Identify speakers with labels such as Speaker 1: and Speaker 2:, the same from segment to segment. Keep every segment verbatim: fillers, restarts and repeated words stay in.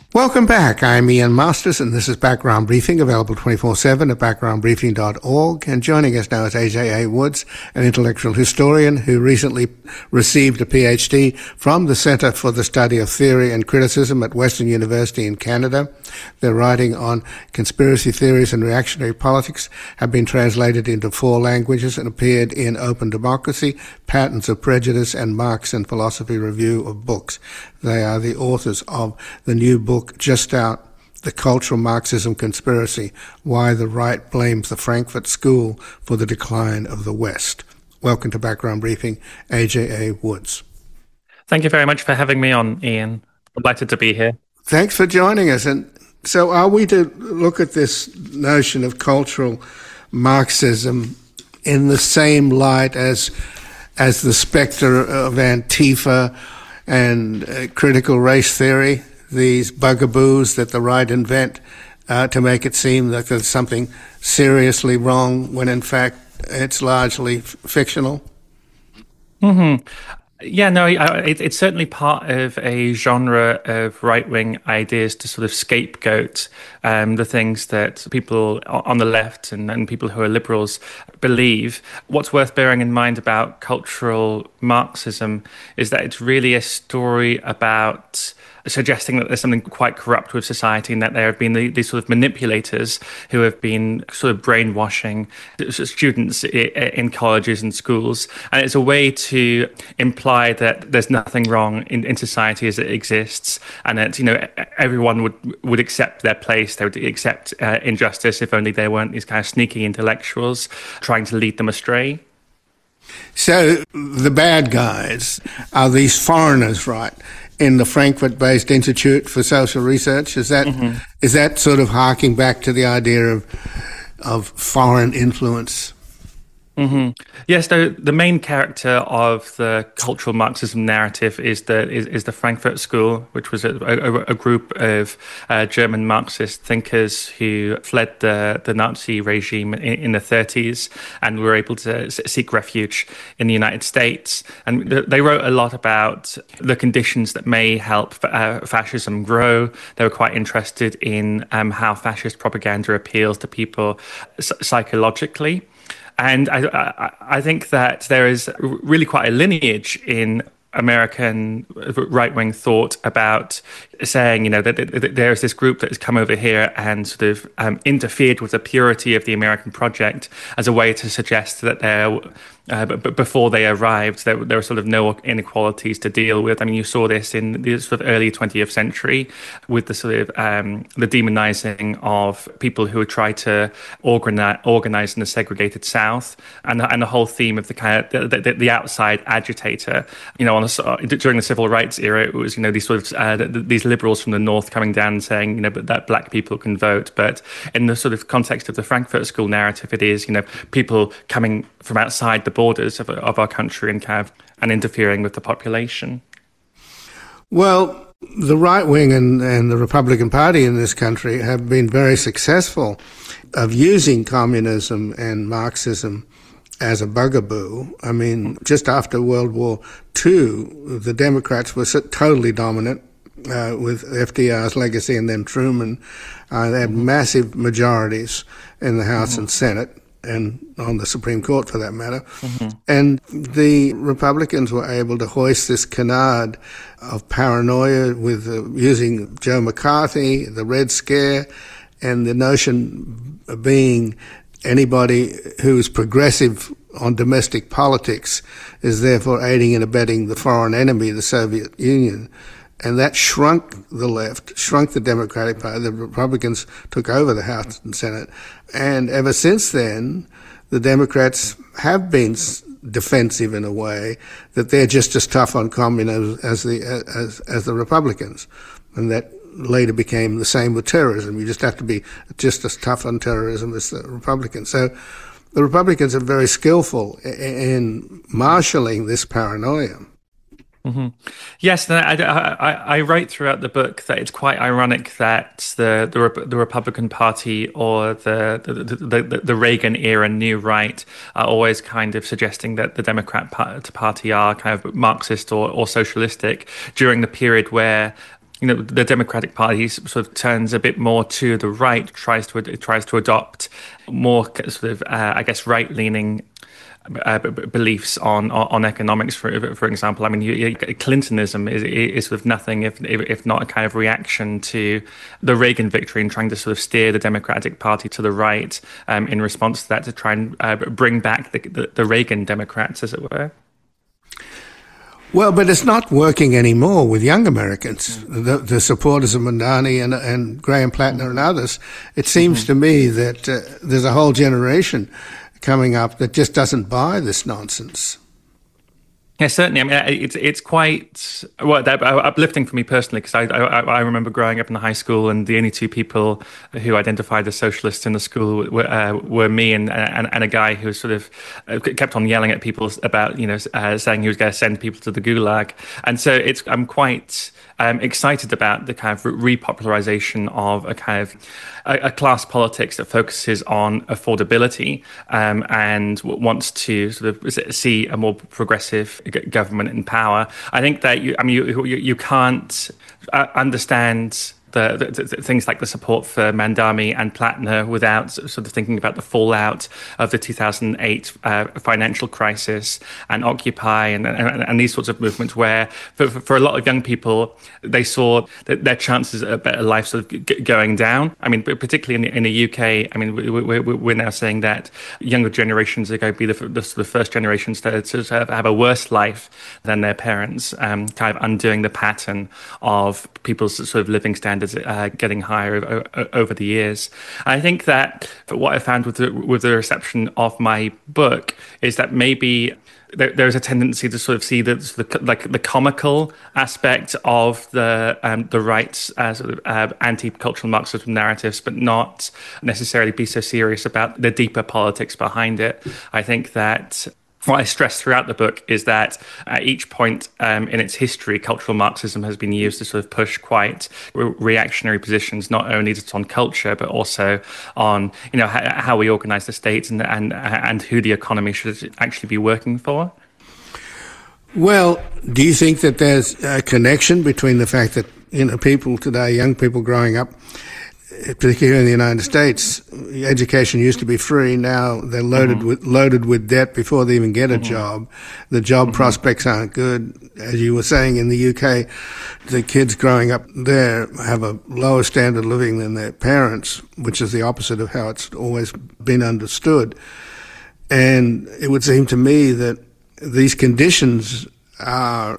Speaker 1: Welcome back. I'm Ian Masters, and this is Background Briefing, available twenty-four seven at background briefing dot org. And joining us now is A J A Woods, an intellectual historian who recently received a P H D from the Centre for the Study of Theory and Criticism at Western University in Canada. Their writing on conspiracy theories and reactionary politics have been translated into four languages and appeared in Open Democracy, Patterns of Prejudice, and Marx and Philosophy Review of Books. They are the authors of the new book just out, The Cultural Marxism Conspiracy, Why the Right Blames the Frankfurt School for the Decline of the West. Welcome to Background Briefing, A J A Woods.
Speaker 2: Thank you very much for having me on, Ian. Delighted to be here.
Speaker 1: Thanks for joining us. And so are we to look at this notion of cultural Marxism in the same light as, as the spectre of Antifa and uh, critical race theory, these bugaboos that the right invent uh, to make it seem that there's something seriously wrong when in fact it's largely f- fictional?
Speaker 2: Mm-hmm. Yeah, no, it, it's certainly part of a genre of right-wing ideas to sort of scapegoat um, the things that people on the left and, and people who are liberals believe. What's worth bearing in mind about cultural Marxism is that it's really a story about suggesting that there's something quite corrupt with society and that there have been the, these sort of manipulators who have been sort of brainwashing students in colleges and schools. And it's a way to imply that there's nothing wrong in, in society as it exists and that, you know, everyone would, would accept their place, they would accept uh, injustice if only there weren't these kind of sneaky intellectuals trying to lead them astray.
Speaker 1: So the bad guys are these foreigners, right? In the Frankfurt-based Institute for Social Research, is that mm-hmm. is that sort of harking back to the idea of of foreign influence?
Speaker 2: Mm-hmm. Yes, so the main character of the cultural Marxism narrative is the is, is the Frankfurt School, which was a, a, a group of uh, German Marxist thinkers who fled the, the Nazi regime in, in the thirties and were able to seek refuge in the United States. And they wrote a lot about the conditions that may help uh, fascism grow. They were quite interested in um, how fascist propaganda appeals to people psychologically. And I, I, I think that there is really quite a lineage in American right-wing thought about saying, you know, that, that there's this group that has come over here and sort of um, interfered with the purity of the American project as a way to suggest that there, uh, but before they arrived, there, there were sort of no inequalities to deal with. I mean, you saw this in the sort of early twentieth century with the sort of um, the demonizing of people who would try to organize, organize in the segregated South, and and the whole theme of the kind of the, the, the outside agitator. You know, on the, during the civil rights era, it was, you know, these sort of uh, these liberals from the North coming down and saying, you know, but that black people can vote. But in the sort of context of the Frankfurt School narrative, it is, you know, people coming from outside the borders of, of our country and kind of and interfering with the population.
Speaker 1: Well, the right wing and, and the Republican Party in this country have been very successful of using communism and Marxism as a bugaboo. I mean, just after World War Two, the Democrats were totally dominant uh, with F D R's legacy and then Truman. Uh, they had massive majorities in the House mm-hmm. and Senate, and on the Supreme Court for that matter. Mm-hmm. And the Republicans were able to hoist this canard of paranoia with uh, using Joe McCarthy, the Red Scare, and the notion of being anybody who is progressive on domestic politics is therefore aiding and abetting the foreign enemy, the Soviet Union. And that shrunk the left, shrunk the Democratic Party. The Republicans took over the House and Senate. And ever since then, the Democrats have been defensive in a way that they're just as tough on communism as the, as, as the Republicans. And that later became the same with terrorism. You just have to be just as tough on terrorism as the Republicans. So the Republicans are very skillful in marshalling this paranoia.
Speaker 2: Mm-hmm. Yes, I, I, I write throughout the book that it's quite ironic that the the, the Republican Party or the the, the the Reagan era New Right are always kind of suggesting that the Democrat Party are kind of Marxist or, or socialistic during the period where you know, the Democratic Party sort of turns a bit more to the right, tries to tries to adopt more sort of, uh, I guess, right-leaning Uh, b- b- beliefs on, on on economics, for for example. I mean, you, you, Clintonism is is sort of nothing if, if if not a kind of reaction to the Reagan victory and trying to sort of steer the Democratic Party to the right um, in response to that, to try and uh, bring back the, the the Reagan Democrats, as it were.
Speaker 1: Well, but it's not working anymore with young Americans, the, the supporters of Mamdani and, and Graham Plattner and others. It seems mm-hmm. to me that uh, there's a whole generation coming up that just doesn't buy this nonsense.
Speaker 2: Yeah, certainly. I mean, it's it's quite well uplifting for me personally, because I, I I remember growing up in the high school, and the only two people who identified as socialists in the school were uh, were me and, and and a guy who sort of kept on yelling at people about, you know, uh, saying he was going to send people to the gulag. And so it's I'm quite um, excited about the kind of repopularization of a kind of a, a class politics that focuses on affordability um, and wants to sort of see a more progressive government in power. I think that you, I mean, you you, you can't uh, understand The, the, the things like the support for Mamdani and Plattner without sort of thinking about the fallout of the two thousand eight uh, financial crisis and Occupy and, and, and these sorts of movements, where for, for a lot of young people, they saw that their chances of a better life sort of g- going down. I mean, particularly in the, in the U K, I mean, we, we, we're now saying that younger generations are going to be the, the, the first generations to, to have a worse life than their parents, um, kind of undoing the pattern of people's sort of living standards Uh, getting higher o- over the years. I think that what I found with the, with the reception of my book is that maybe there, there's a tendency to sort of see the, the like the comical aspect of the um, the right's uh, sort of uh, anti-cultural Marxism narratives, but not necessarily be so serious about the deeper politics behind it. I think that what I stress throughout the book is that at each point um, in its history, cultural Marxism has been used to sort of push quite re- reactionary positions, not only just on culture, but also on, you know, ha- how we organize the state and, and, and who the economy should actually be working for.
Speaker 1: Well, do you think that there's a connection between the fact that, you know, people today, young people growing up, particularly in the United States, education used to be free. Now they're loaded mm-hmm. with loaded with debt before they even get a mm-hmm. job. The job mm-hmm. prospects aren't good. As you were saying, in the U K, the kids growing up there have a lower standard of living than their parents, which is the opposite of how it's always been understood. And it would seem to me that these conditions are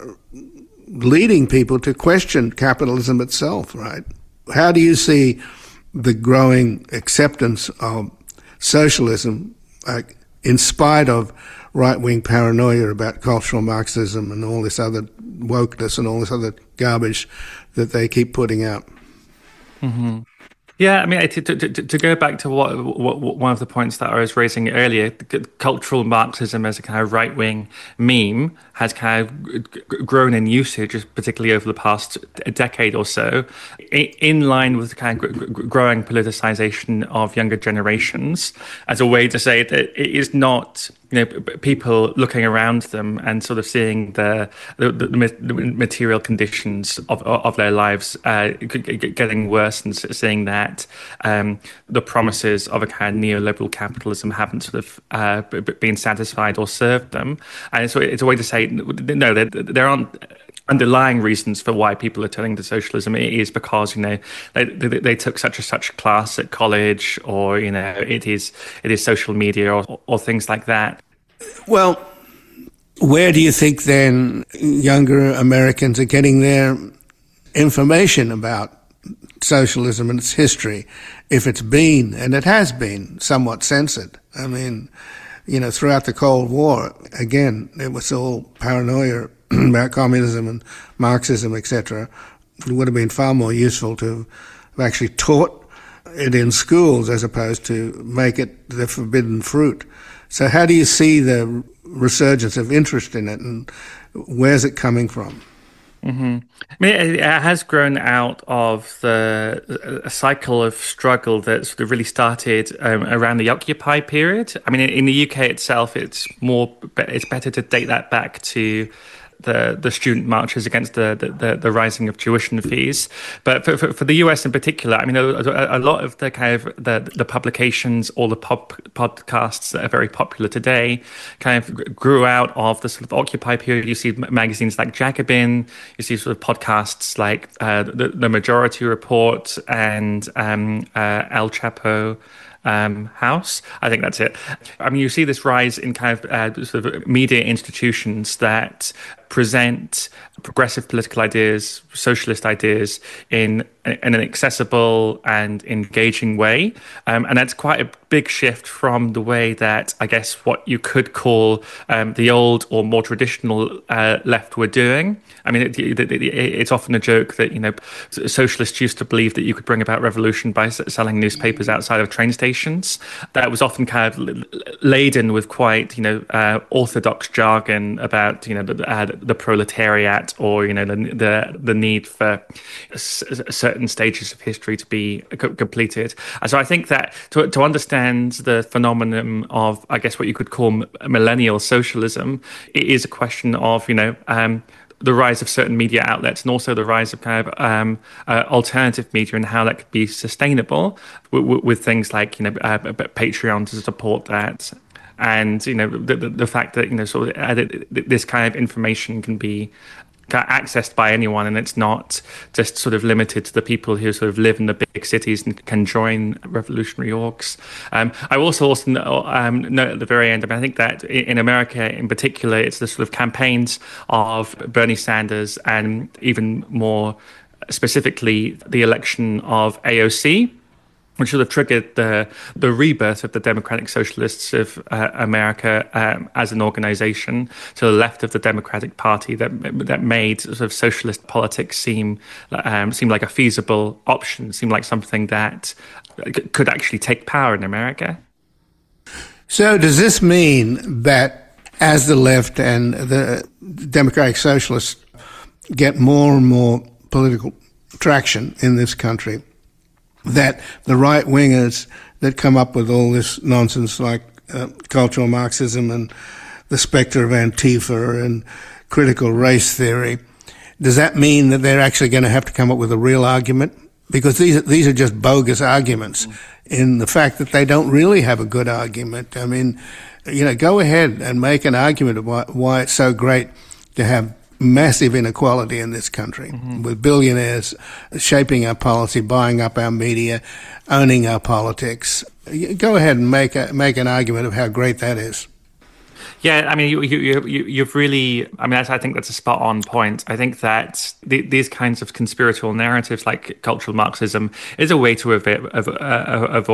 Speaker 1: leading people to question capitalism itself, right? How do you see the growing acceptance of socialism, uh, in spite of right-wing paranoia about cultural Marxism and all this other wokeness and all this other garbage that they keep putting out?
Speaker 2: Mm-hmm. Yeah, I mean, to, to, to go back to what, what one of the points that I was raising earlier, cultural Marxism as a kind of right-wing meme has kind of grown in usage, particularly over the past decade or so, in line with the kind of growing politicization of younger generations, as a way to say that it is not, you know, people looking around them and sort of seeing the the, the material conditions of of their lives uh, getting worse, and seeing that um, the promises of a kind of neoliberal capitalism haven't sort of uh, been satisfied or served them. And so it's a way to say, no, there, there aren't underlying reasons for why people are turning to socialism. It is because, you know, they, they, they took such a such class at college, or, you know, it is it is social media or, or things like that.
Speaker 1: Well, where do you think then younger Americans are getting their information about socialism and its history, if it's been, and it has been, somewhat censored? I mean, you know, throughout the Cold War, again, it was all paranoia about communism and Marxism, et cetera. It would have been far more useful to have actually taught it in schools as opposed to make it the forbidden fruit. So how do you see the resurgence of interest in it, and where's it coming from?
Speaker 2: Mm-hmm. I mean, it has grown out of the a cycle of struggle that sort of really started um, around the Occupy period. I mean, in the U K itself, it's more it's better to date that back to the, the student marches against the, the, the rising of tuition fees. But for, for, for the U S in particular, I mean, a, a lot of the kind of the, the publications, all the pop, podcasts that are very popular today kind of grew out of the sort of Occupy period. You see magazines like Jacobin, you see sort of podcasts like uh, the, the Majority Report and um, uh, El Chapo Um, House. I think that's it. I mean, you see this rise in kind of uh, sort of media institutions that present progressive political ideas, socialist ideas in, in an accessible and engaging way. Um, and that's quite a big shift from the way that I guess what you could call um, the old or more traditional uh, left were doing. I mean, it, it, it, it's often a joke that, you know, socialists used to believe that you could bring about revolution by selling newspapers outside of train stations. That was often kind of laden with quite, you know, uh, orthodox jargon about, you know, the, uh, the proletariat or, you know, the the, the need for s- certain stages of history to be co- completed. And so I think that to, to understand the phenomenon of, I guess, what you could call millennial socialism, it is a question of, you know, um, the rise of certain media outlets and also the rise of kind of um, uh, alternative media and how that could be sustainable with, with, with things like, you know, uh, Patreon to support that. And, you know, the, the, the fact that, you know, sort of uh, this kind of information can be accessed by anyone, and it's not just sort of limited to the people who sort of live in the big cities and can join revolutionary orgs. Um, I also also um, note at the very end, I mean, I think that in America in particular, it's the sort of campaigns of Bernie Sanders and even more specifically the election of A O C, which sort of triggered the the rebirth of the Democratic Socialists of uh, America um, as an organization to the left of the Democratic Party that that made sort of socialist politics seem um, seem like a feasible option, seem like something that could actually take power in America.
Speaker 1: So does this mean that as the left and the Democratic Socialists get more and more political traction in this country, that the right-wingers that come up with all this nonsense like uh, cultural Marxism and the spectre of Antifa and critical race theory, does that mean that they're actually going to have to come up with a real argument? Because these, these are just bogus arguments in the fact that they don't really have a good argument. I mean, you know, go ahead and make an argument of why, why it's so great to have massive inequality in this country, mm-hmm. with billionaires shaping our policy, buying up our media, owning our politics. Go ahead and make a, make an argument of how great that is.
Speaker 2: Yeah, I mean, you, you, you, you've really, I mean, I think that's a spot on point. I think that the, these kinds of conspiratorial narratives like cultural Marxism is a way to avoid, avoid